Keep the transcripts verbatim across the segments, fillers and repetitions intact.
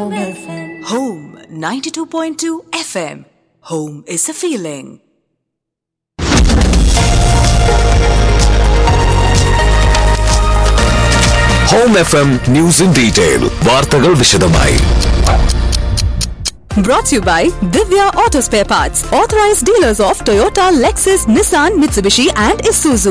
Home F M. Home ninety-two point two F M. Home is a feeling. Home F M News in Detail. വാർത്തകൾ വിശദമായി. Brought to you by Divya Auto Spare Parts, authorized dealers of Toyota, Lexus, Nissan, Mitsubishi and Isuzu.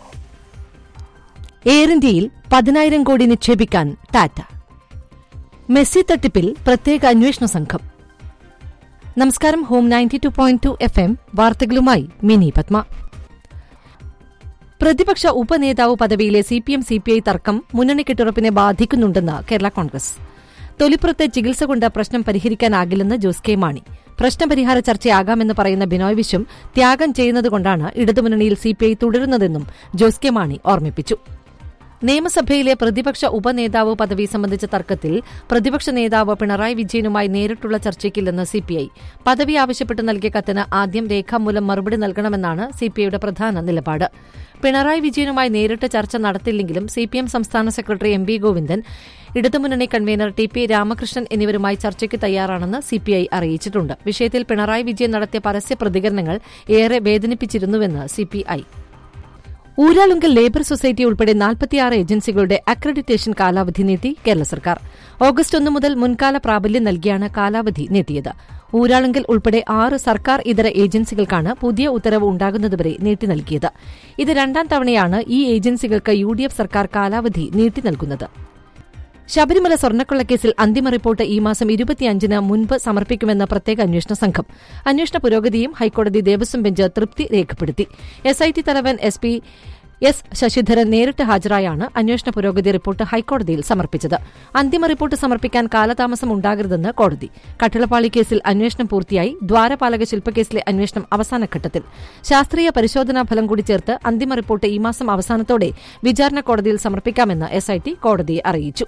Air ഇന്ത്യയിൽ പതിനായിരം കോടി നിക്ഷേപിക്കാൻ Tata. Messi തട്ടിപ്പിൽ പ്രത്യേക അന്വേഷണ സംഘം. നമസ്കാരം. Home ninety two point two F M വാർത്തകളുമായി മിനി പത്മ. പ്രതിപക്ഷ ഉപനേതാവ് പദവിയിലെ C P M C P I തർക്കം മുന്നണി കെട്ടുറപ്പിനെ ബാധിക്കുന്നുണ്ടെന്ന് കേരള കോൺഗ്രസ്. തൊലിപ്പുറത്തെ ചികിത്സ കൊണ്ട് പ്രശ്നം പരിഹരിക്കാനാകില്ലെന്ന് ജോസ് കെ മാണി. പ്രശ്നപരിഹാര ചർച്ചയാകാമെന്ന് പറയുന്ന ബിനോയ് വിശ്വം ത്യാഗം ചെയ്യുന്നതുകൊണ്ടാണ് ഇടതുമുന്നണിയിൽ C P I തുടരുന്നതെന്നും Jose K Mani ഓർമ്മിപ്പിച്ചു. നിയമസഭയിലെ പ്രതിപക്ഷ ഉപനേതാവ് പദവി സംബന്ധിച്ച തർക്കത്തിൽ പ്രതിപക്ഷ നേതാവ് പിണറായി വിജയനുമായി നേരിട്ടുള്ള ചർച്ചയ്ക്കില്ലെന്ന് സിപിഐ. പദവി ആവശ്യപ്പെട്ട് നൽകിയ കത്തിന് ആദ്യം രേഖാമൂലം മറുപടി നൽകണമെന്നാണ് സിപിഐയുടെ പ്രധാന നിലപാട്. പിണറായി വിജയനുമായി നേരിട്ട് ചർച്ച നടത്തില്ലെങ്കിലും സിപിഎം സംസ്ഥാന സെക്രട്ടറി എം വി ഗോവിന്ദൻ, ഇടതുമുന്നണി കൺവീനർ ടി പി രാമകൃഷ്ണൻ എന്നിവരുമായി ചർച്ചയ്ക്ക് തയ്യാറാണെന്ന് സിപിഐ അറിയിച്ചിട്ടുണ്ട്. വിഷയത്തിൽ പിണറായി വിജയൻ നടത്തിയ പരസ്യ പ്രതികരണങ്ങൾ ഏറെ വേദനിപ്പിച്ചിരുന്നുവെന്ന് സിപിഐ. ഊരാളുങ്കൽ ലേബർ സൊസൈറ്റി ഉൾപ്പെടെ നാൽപ്പത്തിയാറ് ഏജൻസികളുടെ അക്രഡിറ്റേഷൻ കാലാവധി നീട്ടി കേരള സർക്കാർ. ഓഗസ്റ്റ് ഒന്ന് മുതൽ മുൻകാല പ്രാബല്യം നൽകിയാണ് കാലാവധി നീട്ടിയത്. ഊരാളുങ്കൽ ഉൾപ്പെടെ ആറ് സർക്കാർ ഇതര ഏജൻസികൾക്കാണ് പുതിയ ഉത്തരവ് ഉണ്ടാകുന്നതുവരെ നീട്ടി നൽകിയത്. ഇത് രണ്ടാം തവണയാണ് ഈ ഏജൻസികൾക്ക് യു ഡി എഫ് സർക്കാർ കാലാവധി നീട്ടി നൽകുന്നത്. ശബരിമല സ്വർണ്ണക്കൊള്ളക്കേസിൽ അന്തിമ റിപ്പോർട്ട് ഈ മാസം ഇരുപത്തിയഞ്ചിന് മുൻപ് സമർപ്പിക്കുമെന്ന് പ്രത്യേക അന്വേഷണ സംഘം. അന്വേഷണ പുരോഗതിയും ഹൈക്കോടതി ദേവസ്വം ബെഞ്ച് തൃപ്തി രേഖപ്പെടുത്തി. എസ് ഐ ടി തലവൻ എസ് പി എസ് ശശിധരൻ നേരിട്ട് ഹാജരായാണ് അന്വേഷണ പുരോഗതി റിപ്പോർട്ട് ഹൈക്കോടതിയിൽ സമർപ്പിച്ചത്. അന്തിമ റിപ്പോർട്ട് സമർപ്പിക്കാൻ കാലതാമസം ഉണ്ടാകരുതെന്ന് കോടതി. കട്ടിളപ്പാളി കേസിൽ അന്വേഷണം പൂർത്തിയായി. ദ്വാരപാലക ശില്പക്കേസിലെ അന്വേഷണം അവസാനഘട്ടത്തിൽ. ശാസ്ത്രീയ പരിശോധനാ ഫലം കൂടി ചേർത്ത് അന്തിമ റിപ്പോർട്ട് ഈ മാസം അവസാനത്തോടെ വിചാരണ കോടതിയിൽ സമർപ്പിക്കാമെന്ന് എസ് ഐ ടി കോടതിയെ അറിയിച്ചു.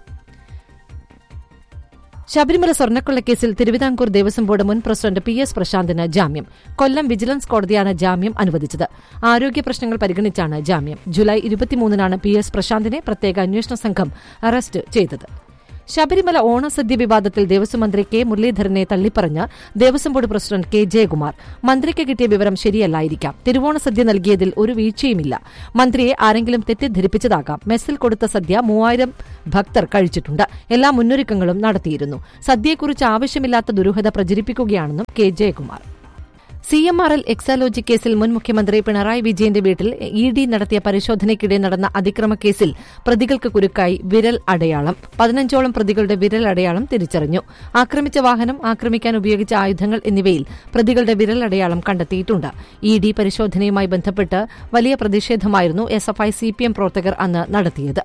ശബരിമല സ്വർണ്ണക്കൊള്ളക്കേസിൽ തിരുവിതാംകൂർ ദേവസ്വം ബോർഡ് മുൻ പ്രസിഡന്റ് പി എസ് പ്രശാന്തിന് ജാമ്യം. കൊല്ലം വിജിലൻസ് കോടതിയാണ് ജാമ്യം അനുവദിച്ചത്. ആരോഗ്യ പ്രശ്നങ്ങൾ പരിഗണിച്ചാണ് ജാമ്യം. ജൂലൈ ഇരുപത്തിമൂന്നിനാണ് പി എസ് പ്രശാന്തിനെ പ്രത്യേക അന്വേഷണ സംഘം അറസ്റ്റ് ചെയ്തത്. ശബരിമല ഓണസദ്യ വിവാദത്തിൽ ദേവസ്വം മന്ത്രി കെ മുരളീധരനെ തള്ളിപ്പറഞ്ഞ് Devaswom board president K Jayakumar. മന്ത്രിക്ക് കിട്ടിയ വിവരം ശരിയല്ലായിരിക്കാം. തിരുവോണസദ്യ നൽകിയതിൽ ഒരു വീഴ്ചയുമില്ല. മന്ത്രിയെ ആരെങ്കിലും തെറ്റിദ്ധരിപ്പിച്ചതാകാം. മെസ്സിൽ കൊടുത്ത സദ്യ മൂവായിരം ഭക്തർ കഴിച്ചിട്ടുണ്ട്. എല്ലാ മുന്നൊരുക്കങ്ങളും നടത്തിയിരുന്നു. സദ്യയെക്കുറിച്ച് ആവശ്യമില്ലാത്ത ദുരൂഹത പ്രചരിപ്പിക്കുകയാണെന്നും K Jayakumar. C M R L Exalogic കേസിൽ മുൻ മുഖ്യമന്ത്രി പിണറായി വിജയന്റെ വീട്ടിൽ ഇ ഡി നടത്തിയ പരിശോധനയ്ക്കിടെ നടന്ന അതിക്രമക്കേസിൽ പ്രതികൾക്ക് കുരുക്കായി വിരൽ അടയാളം. പതിനഞ്ചോളം പ്രതികളുടെ വിരൽ അടയാളം തിരിച്ചറിഞ്ഞു. ആക്രമിച്ച വാഹനം, ആക്രമിക്കാൻ ഉപയോഗിച്ച ആയുധങ്ങൾ എന്നിവയിൽ പ്രതികളുടെ വിരൽ അടയാളം കണ്ടെത്തിയിട്ടുണ്ട്. ഇ ഡി പരിശോധനയുമായി ബന്ധപ്പെട്ട് വലിയ പ്രതിഷേധമായിരുന്നു S F I C P M പ്രവർത്തകർ അന്ന് നടത്തിയത്.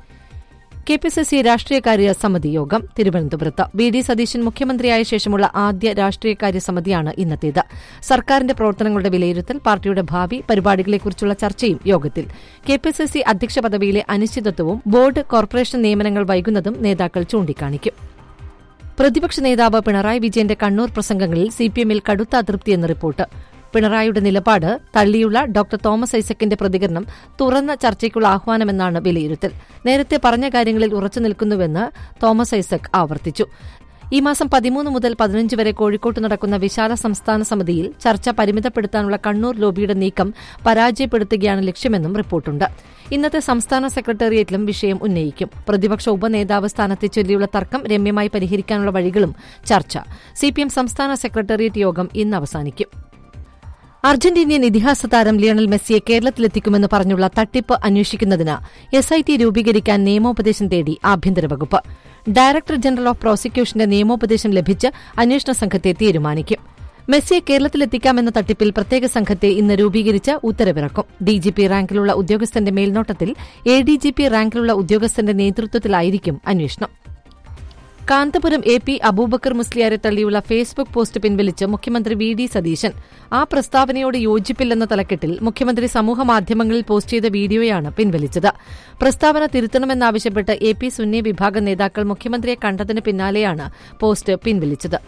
കെ പി സി സി രാഷ്ട്രീയകാര്യ സമിതി യോഗം തിരുവനന്തപുരത്ത്. വി ഡി സതീശൻ മുഖ്യമന്ത്രിയായ ശേഷമുള്ള ആദ്യ രാഷ്ട്രീയകാര്യ സമിതിയാണ് ഇന്നത്തേത്. സർക്കാരിന്റെ പ്രവർത്തനങ്ങളുടെ വിലയിരുത്തൽ, പാർട്ടിയുടെ ഭാവി പരിപാടികളെക്കുറിച്ചുള്ള ചർച്ചയും യോഗത്തിൽ. കെ പി സി സി അധ്യക്ഷ പദവിയിലെ അനിശ്ചിതത്വവും ബോർഡ് കോർപ്പറേഷൻ നിയമനങ്ങൾ വൈകുന്നതും നേതാക്കൾ ചൂണ്ടിക്കാണിക്കും. പ്രതിപക്ഷ നേതാവ് പിണറായി വിജയന്റെ കണ്ണൂർ പ്രസംഗങ്ങളിൽ സിപിഎമ്മിൽ കടുത്ത അതൃപ്തിയെന്ന് റിപ്പോർട്ട്. പിണറായിയുടെ നിലപാട് തള്ളിയുള്ള ഡോക്ടർ തോമസ് ഐസക്കിന്റെ പ്രതികരണം തുറന്ന ചർച്ചയ്ക്കുള്ള ആഹ്വാനമെന്നാണ് വിലയിരുത്തൽ. നേരത്തെ പറഞ്ഞ കാര്യങ്ങളിൽ ഉറച്ചുനിൽക്കുന്നുവെന്ന് തോമസ് ഐസക് ആവർത്തിച്ചു. ഈ മാസം പതിമൂന്ന് മുതൽ പതിനഞ്ച് വരെ കോഴിക്കോട്ട് നടക്കുന്ന വിശാല സംസ്ഥാന സമിതിയിൽ ചർച്ച പരിമിതപ്പെടുത്താനുള്ള കണ്ണൂർ ലോബിയുടെ നീക്കം പരാജയപ്പെടുത്തുകയാണ് ലക്ഷ്യമെന്നും റിപ്പോർട്ടുണ്ട്. ഇന്നത്തെ സംസ്ഥാന സെക്രട്ടേറിയറ്റിലും വിഷയം ഉന്നയിക്കും. പ്രതിപക്ഷ ഉപനേതാവ് സ്ഥാനത്തെ ചൊല്ലിയുള്ള തർക്കം രമ്യമായി പരിഹരിക്കാനുള്ള വഴികളും ചർച്ച. സിപിഎം സംസ്ഥാന സെക്രട്ടേറിയറ്റ് യോഗം ഇന്ന് അവസാനിക്കും. അർജന്റീനിയൻ ഇതിഹാസ താരം ലിയണൽ മെസ്സിയെ കേരളത്തിലെത്തിക്കുമെന്ന് പറഞ്ഞുള്ള തട്ടിപ്പ് അന്വേഷിക്കുന്നതിന് എസ് ഐ ടി രൂപീകരിക്കാൻ നിയമോപദേശം തേടി ആഭ്യന്തര വകുപ്പ്. ഡയറക്ടർ ജനറൽ ഓഫ് പ്രോസിക്യൂഷന്റെ നിയമോപദേശം ലഭിച്ച് അന്വേഷണ സംഘത്തെ തീരുമാനിക്കും. മെസ്സിയെ കേരളത്തിലെത്തിക്കാമെന്ന തട്ടിപ്പിൽ പ്രത്യേക സംഘത്തെ ഇന്ന് രൂപീകരിച്ച് ഉത്തരവിറക്കും. ഡിജിപി റാങ്കിലുള്ള ഉദ്യോഗസ്ഥന്റെ മേൽനോട്ടത്തിൽ എ ഡി ജി പി റാങ്കിലുള്ള ഉദ്യോഗസ്ഥന്റെ നേതൃത്വത്തിലായിരിക്കും അന്വേഷണം. കാന്തപുരം എ പി അബൂബക്കർ മുസ്ലിയാരെ തള്ളിയുള്ള ഫേസ്ബുക്ക് പോസ്റ്റ് പിൻവലിച്ച് മുഖ്യമന്ത്രി വി ഡി സതീശൻ. ആ പ്രസ്താവനയോട് യോജിപ്പില്ലെന്ന തലക്കെട്ടിൽ മുഖ്യമന്ത്രി സമൂഹമാധ്യമങ്ങളിൽ പോസ്റ്റ് ചെയ്ത വീഡിയോയാണ് പിൻവലിച്ചത്. പ്രസ്താവന തിരുത്തണമെന്നാവശ്യപ്പെട്ട് എ പി സുന്നി വിഭാഗം നേതാക്കൾ മുഖ്യമന്ത്രിയെ കണ്ടതിന് പിന്നാലെയാണ് പോസ്റ്റ് പിൻവലിച്ചത്.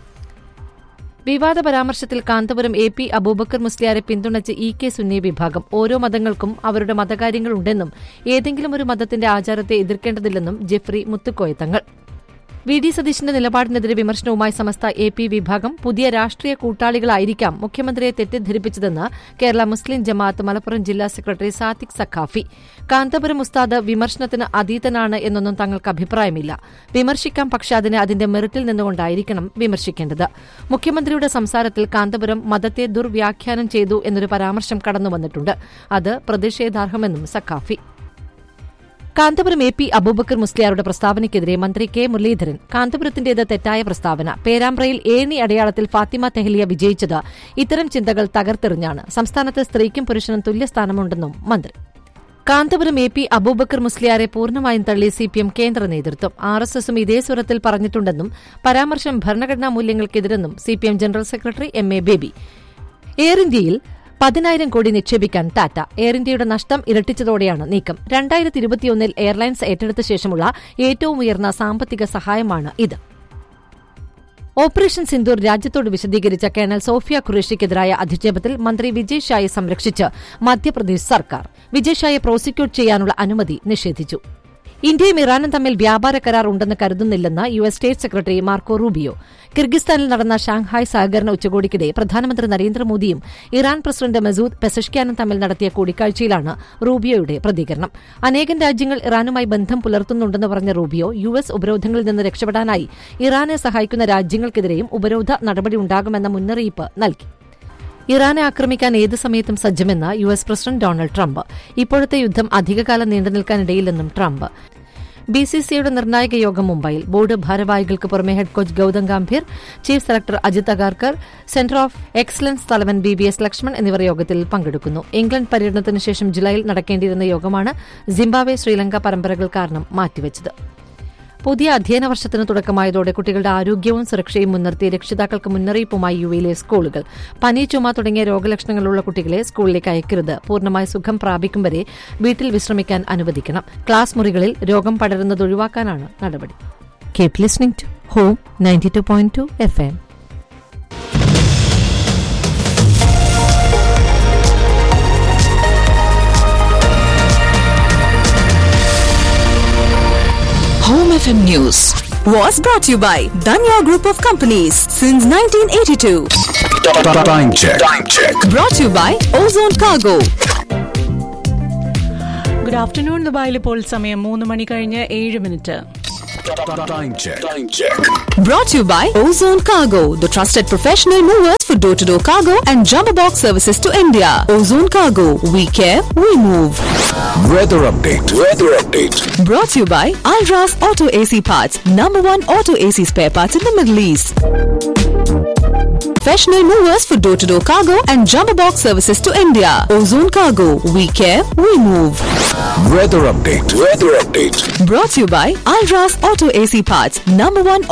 വിവാദ പരാമർശത്തിൽ കാന്തപുരം എ പി അബൂബക്കർ മുസ്ലിയാരെ പിന്തുണച്ച് ഇ കെ സുന്നി വിഭാഗം. ഓരോ മതങ്ങൾക്കും അവരുടെ മതകാര്യങ്ങളുണ്ടെന്നും ഏതെങ്കിലും ഒരു മതത്തിന്റെ ആചാരത്തെ എതിർക്കേണ്ടതില്ലെന്നും Jeffrey Muthukoya Thangal. V D സതീശന്റെ നിലപാടിനെതിരെ വിമർശനവുമായി സമസ്ത എ പി വിഭാഗം പുതിയ രാഷ്ട്രീയ കൂട്ടാളികളായിരിക്കാം മുഖ്യമന്ത്രിയെ തെറ്റിദ്ധരിപ്പിച്ചതെന്ന് കേരള മുസ്ലിം ജമാഅത്ത് മലപ്പുറം ജില്ലാ സെക്രട്ടറി സാദിഖ് സഖാഫി. കാന്തപുരം ഉസ്താദ് വിമർശനത്തിന് അതീതനാണ് എന്നൊന്നും തങ്ങൾക്ക് അഭിപ്രായമില്ല. വിമർശിക്കാം, പക്ഷെ അതിന് അതിന്റെ മെറിറ്റിൽ നിന്നുകൊണ്ടായിരിക്കണം വിമർശിക്കേണ്ടത്. മുഖ്യമന്ത്രിയുടെ സംസാരത്തിൽ കാന്തപുരം മതത്തെ ദുർവ്യാഖ്യാനം ചെയ്തു എന്നൊരു പരാമർശം കടന്നുവന്നിട്ടുണ്ട്. അത് പ്രതിഷേധാർഹമെന്നും സഖാഫി. കാന്തപുരം എ പി അബൂബക്കർ മുസ്ലിയാരുടെ പ്രസ്താവനയ്ക്കെതിരെ മന്ത്രി കെ മുരളീധരൻ കാന്തപുരത്തിന്റേത് തെറ്റായ പ്രസ്താവന. പേരാമ്പ്രയിൽ ഏണി അടയാളത്തിൽ ഫാത്തിമ തെഹ്ലിയ വിജയിച്ചത് ഇത്തരം ചിന്തകൾ തകർത്തെറിഞ്ഞാണ്. സംസ്ഥാനത്ത് സ്ത്രീക്കും പുരുഷനും തുല്യസ്ഥാനമുണ്ടെന്നും മന്ത്രി. കാന്തപുരം എ പി അബൂബക്കർ മുസ്ലിയാരെ പൂർണ്ണമായും തള്ളി സിപിഎം കേന്ദ്ര നേതൃത്വം. ആർ എസ് എസും ഇതേ സ്വരത്തിൽ പറഞ്ഞിട്ടുണ്ടെന്നും പരാമർശം ഭരണഘടനാ മൂല്യങ്ങൾക്കെതിരെന്നും CPM general secretary M A baby. Air ഇന്ത്യയിൽ പതിനായിരം കോടി നിക്ഷേപിക്കാൻ ടാറ്റ. എയർ ഇന്ത്യയുടെ നഷ്ടം ഇരട്ടിച്ചതോടെയാണ് നീക്കം. രണ്ടായിരത്തി ഇരുപത്തിയൊന്നിൽ എയർലൈൻസ് ഏറ്റെടുത്ത ശേഷമുള്ള ഏറ്റവും ഉയർന്ന സാമ്പത്തിക സഹായമാണ് ഇത്. ഓപ്പറേഷൻ സിന്ദൂർ രാജ്യത്തോട് വിശദീകരിച്ച കേണൽ സോഫിയ ഖുറേഷിക്കെതിരായ അധിക്ഷേപത്തിൽ മന്ത്രി വിജയ് ഷായെ സംരക്ഷിച്ച് മധ്യപ്രദേശ് സർക്കാർ. വിജയ് ഷായെ പ്രോസിക്യൂട്ട് ചെയ്യാനുള്ള അനുമതി നിഷേധിച്ചു. ഇന്ത്യയും ഇറാനും തമ്മിൽ വ്യാപാര കരാർ ഉണ്ടെന്ന് കരുതുന്നില്ലെന്ന് U S state secretary Marco Rubio. കിർഗിസ്ഥാനിൽ നടന്ന ഷാങ്ഹായ് സഹകരണ ഉച്ചകോടിക്കിടെ പ്രധാനമന്ത്രി നരേന്ദ്രമോദിയും ഇറാൻ പ്രസിഡന്റ് മസൂദ് പെസഷ്ക്യാനും തമ്മിൽ നടത്തിയ കൂടിക്കാഴ്ചയിലാണ് റൂബിയോയുടെ പ്രതികരണം. അനേകം രാജ്യങ്ങൾ ഇറാനുമായി ബന്ധം പുലർത്തുന്നുണ്ടെന്ന് പറഞ്ഞ റൂബിയോ യു എസ് ഉപരോധങ്ങളിൽ നിന്ന് രക്ഷപ്പെടാനായി ഇറാനെ സഹായിക്കുന്ന രാജ്യങ്ങൾക്കെതിരെയും ഉപരോധ നടപടി ഉണ്ടാകുമെന്ന മുന്നറിയിപ്പ് നൽകി. ഇറാനെ ആക്രമിക്കാൻ ഏത് സമയത്തും സജ്ജമെന്ന് U S president Donald Trump. ഇപ്പോഴത്തെ യുദ്ധം അധികകാലം നീണ്ടുനിൽക്കാനിടയില്ലെന്നും ട്രംപ്. ബി സി സിയുടെ നിർണായക യോഗം മുംബൈയിൽ. ബോർഡ് ഭാരവാഹികൾക്ക് പുറമെ head coach Gautam Gambhir, chief selector Ajith Agarkar, centre of excellence തലവൻ ബി ബി എസ് ലക്ഷ്മൺ എന്നിവർ യോഗത്തിൽ പങ്കെടുക്കുന്നു. ഇംഗ്ലണ്ട് പര്യടനത്തിന് ശേഷം ജൂലൈയിൽ നടക്കേണ്ടിയിരുന്ന യോഗമാണ് സിംബാബ്വെ ശ്രീലങ്ക പരമ്പരകൾ കാരണം മാറ്റിവെച്ചത്. പുതിയ അധ്യയന വർഷത്തിന് തുടക്കമായതോടെ കുട്ടികളുടെ ആരോഗ്യവും സുരക്ഷയും മുൻനിർത്തി രക്ഷിതാക്കൾക്ക് മുന്നറിയിപ്പുമായി യുഎയിലെ സ്കൂളുകൾ. പനി, ചുമ തുടങ്ങിയ രോഗലക്ഷണങ്ങളുള്ള കുട്ടികളെ സ്കൂളിലേക്ക് അയക്കരുത്. പൂർണ്ണമായി സുഖം പ്രാപിക്കും വരെ വീട്ടിൽ വിശ്രമിക്കാൻ അനുവദിക്കണം. ക്ലാസ് മുറികളിൽ രോഗം പടരുന്നത് ഒഴിവാക്കാനാണ് നടപടി. Keep listening to home ninety two point two F M. Home F M News was brought to you by Danya Group of Companies since nineteen eighty-two. Time check. Time check. Brought to you by Ozone Cargo. Good afternoon. ദുബായിൽ ഇപ്പോൾ സമയം മൂന്ന് മണി കഴിഞ്ഞ് ഏഴ് minute. Time check. Time check. Brought to you by Ozone Cargo, the trusted professional movers for door-to-door cargo and jumbo box services to India. Ozone Cargo, we care, we move. Weather update. Weather update. Brought to you by Alras Auto A C Parts, number one auto A C spare parts in the Middle East. Professional movers for door-to-door cargo and jumbo box services to India. Ozone Cargo, we care, we move. Weather update. Weather update. Brought to you by Alras Auto A C Parts, number one